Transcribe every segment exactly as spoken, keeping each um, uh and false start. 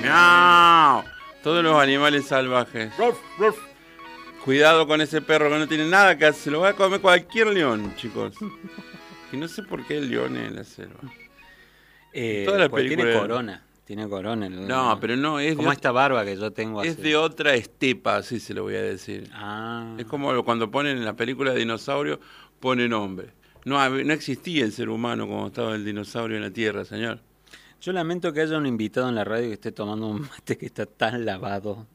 ¡Miau! Todos los animales salvajes. Ruff, ruff. Cuidado con ese perro que no tiene nada que hacer. Se lo va a comer cualquier león, chicos. Y no sé por qué el león en la selva. Eh, Todas las tiene películas- corona. Tiene corona. El, No, pero no, es como de, esta barba que yo tengo. es así. de otra estepa, así se lo voy a decir. Ah. Es como cuando ponen en la película de dinosaurio, ponen hombre. No, hab- no existía el ser humano como estaba el dinosaurio en la Tierra, señor. Yo lamento que haya un invitado en la radio que esté tomando un mate que está tan lavado.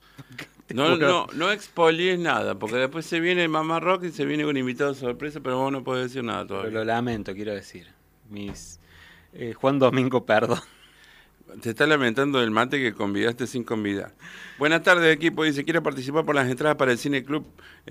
Te No, juro. no, no expolies nada, porque después se viene Mamá Rock y se viene con invitado sorpresa, pero vos no podés decir nada Pero todavía. lo lamento, quiero decir. Mis eh, Juan Domingo, perdón. Te está lamentando del mate que convidaste sin convidar. Buenas tardes, equipo. Dice, quiero participar por las entradas para el Cine Club.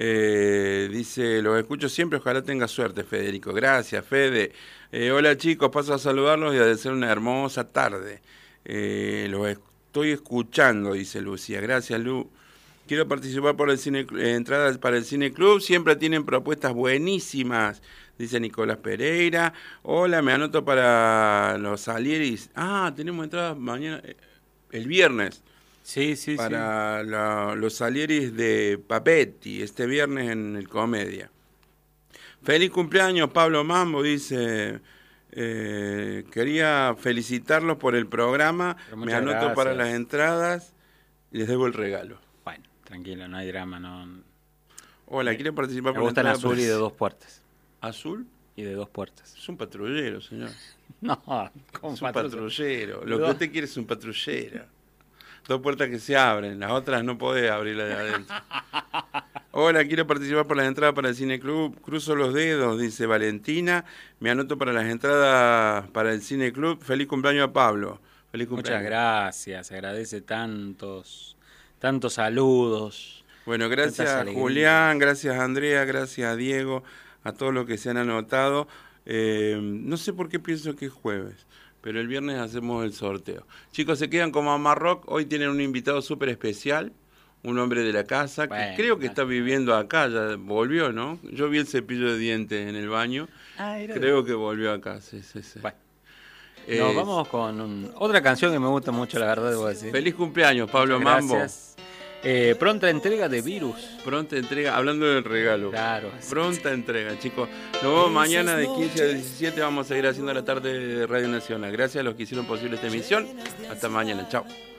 Eh, dice, los escucho siempre, ojalá tenga suerte, Federico. Gracias, Fede. Eh, hola, chicos, paso a saludarlos y a desear una hermosa tarde. Eh, los estoy escuchando, dice Lucía. Gracias, Lu. Quiero participar por el cine, eh, entradas para el Cine Club. Siempre tienen propuestas buenísimas. Dice Nicolás Pereira. Hola, me anoto para los Salieris. Ah, tenemos entradas mañana, eh, el viernes. Sí, sí, para la- los Salieris de Papetti, este viernes en el Comedia. Feliz cumpleaños, Pablo Mambo, dice. Eh, quería felicitarlos por el programa. Pero Me muchas anoto gracias. para las entradas y les debo el regalo. Bueno, tranquilo, no hay drama. No. Hola, quiero participar Me por la gusta el entrada azul y de para- dos puertas. ¿Azul? Y de dos puertas. Es un patrullero, señor. No, como Es un patrulla. patrullero. Lo que No. usted quiere es un patrullero. Dos puertas que se abren, las otras no podés abrirlas de adentro. Hola, quiero participar por las entradas para el Cine Club. Cruzo los dedos, dice Valentina. Me anoto para las entradas para el Cine Club. Feliz cumpleaños a Pablo. Feliz cumpleaños. Muchas gracias, se agradece tantos, tantos saludos. Bueno, Tantas gracias alegrías. Julián, gracias Andrea, gracias a Diego, a todos los que se han anotado. Eh, no sé por qué pienso que es jueves, pero el viernes hacemos el sorteo. Chicos, se quedan como Mamá Rock. Hoy tienen un invitado súper especial, un hombre de la casa, que Bueno, creo que claro. está viviendo acá, ya volvió, ¿no? Yo vi el cepillo de dientes en el baño, creo que volvió acá, sí, sí, sí. Bueno, Eh, nos vamos con un- otra canción que me gusta mucho, la verdad, debo decir. Feliz cumpleaños, Pablo Muchas Mambo. gracias. Eh, pronta entrega de Virus. Pronta entrega, hablando del regalo. Claro. Pronta entrega, chicos. Nos vemos mañana de quince a diecisiete. Vamos a seguir haciendo la tarde de Radio Nacional. Gracias a los que hicieron posible esta emisión. Hasta mañana. Chao.